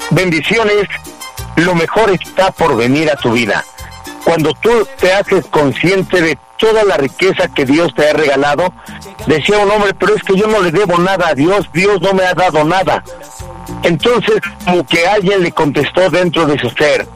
Bendiciones, lo mejor está por venir a tu vida. Cuando tú te haces consciente de toda la riqueza que Dios te ha regalado, decía un hombre, pero es que yo no le debo nada a Dios, Dios no me ha dado nada. Entonces, como que alguien le contestó dentro de su ser,